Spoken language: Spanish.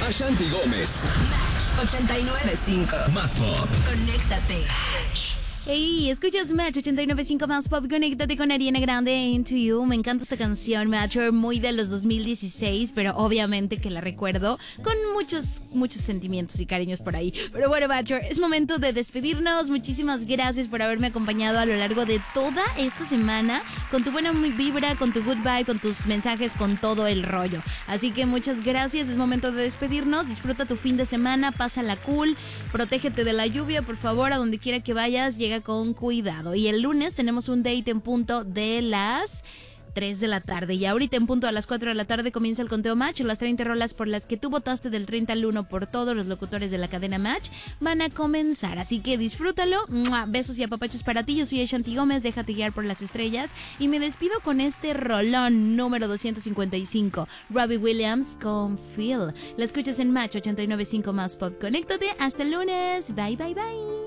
Ashanti Gómez. Match 89.5. Más pop. Conéctate. Hey, escuchas Match 89.5 Más Pop. Conéctate con Ariana Grande, Into You. Me encanta esta canción, Matcher, muy de los 2016, pero obviamente que la recuerdo con muchos sentimientos y cariños por ahí. Pero bueno, Matcher, es momento de despedirnos. Muchísimas gracias por haberme acompañado a lo largo de toda esta semana con tu buena vibra, con tu good vibe, con tus mensajes, con todo el rollo. Así que muchas gracias, es momento de despedirnos. Disfruta tu fin de semana, pásala cool, protégete de la lluvia, por favor, a donde quiera que vayas, llega con cuidado. Y el lunes tenemos un date en punto de las 3 de la tarde. Y ahorita en punto a las 4 de la tarde comienza el conteo Match. Las 30 rolas por las que tú votaste del 30 al 1 por todos los locutores de la cadena Match van a comenzar. Así que disfrútalo. ¡Mua! Besos y apapachos para ti. Yo soy Ashanti Gómez. Déjate guiar por las estrellas. Y me despido con este rolón número 255. Robbie Williams con Feel. La escuchas en Match 89.5 Más Pop. Conéctate. Hasta el lunes. Bye, bye, bye.